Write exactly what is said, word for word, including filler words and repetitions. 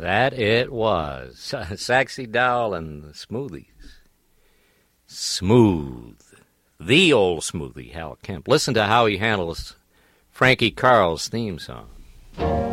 That it was. Saxy Doll and the Smoothies. Smooth. The old smoothie, Hal Kemp. Listen to how he handles Frankie Carl's theme song.